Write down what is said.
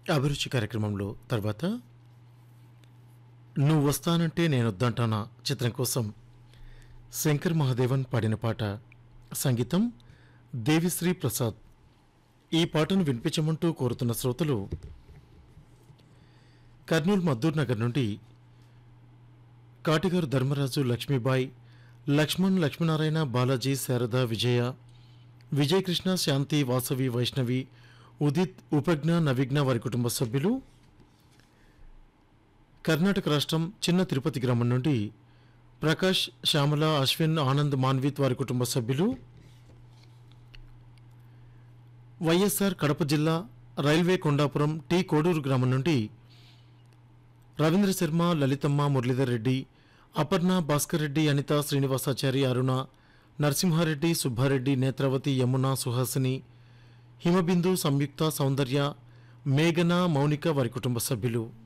అభిరుచి కార్యక్రమంలో తర్వాత నువ్వు వస్తానంటే నేను వద్దంటానా చిత్రం కోసం శంకర్ మహాదేవన్ పాడిన పాట. సంగీతం దేవిశ్రీ ప్రసాద్. ఈ పాటను వినిపించమంటూ కోరుతున్న శ్రోతలు కర్నూలు మద్దూర్ నగర్ నుండి కాటిగారు ధర్మరాజు, లక్ష్మీబాయి, లక్ష్మణ్, లక్ష్మీనారాయణ, బాలాజీ, శారద, విజయ, విజయకృష్ణ, శాంతి, వాసవి, వైష్ణవి, ఉదిత్, ఉపజ్ఞ, నవిఘ్న వారి కుటుంబ సభ్యులు. కర్ణాటక రాష్ట్రం చిన్న తిరుపతి గ్రామం నుండి ప్రకాష్, శ్యామల, అశ్విన్, ఆనంద్, మాన్విత్ వారి కుటుంబ సభ్యులు. వైఎస్ఆర్ కడప జిల్లా రైల్వే కొండాపురం టి కోడూరు గ్రామం నుండి రవీంద్ర శర్మ, లలితమ్మ, మురళీధర్ రెడ్డి, అపర్ణ, భాస్కర్ రెడ్డి, అనిత, శ్రీనివాసాచారి, అరుణ, నరసింహారెడ్డి, సుబ్బారెడ్డి, నేత్రావతి, యమున, సుహాసిని, హిమబిందు, సంయుక్త, సౌందర్య, మేఘన, మౌనిక వారి కుటుంబ సభ్యులు.